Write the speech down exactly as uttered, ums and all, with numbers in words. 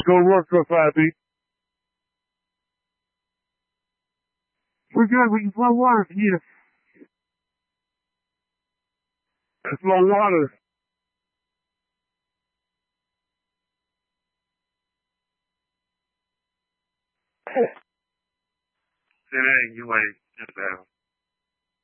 Go to work so fast, B. We're good. We can flow water if you need it. It's low water. Say that you ain't just out.